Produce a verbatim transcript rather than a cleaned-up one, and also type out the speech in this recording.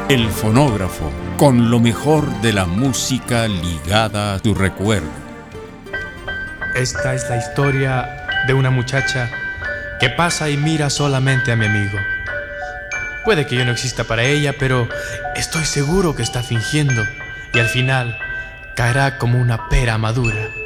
El fonógrafo, con lo mejor de la música ligada a tu recuerdo. Esta es la historia de una muchacha que pasa y mira solamente a mi amigo. Puede que yo no exista para ella, pero estoy seguro que está fingiendo y al final caerá como una pera madura.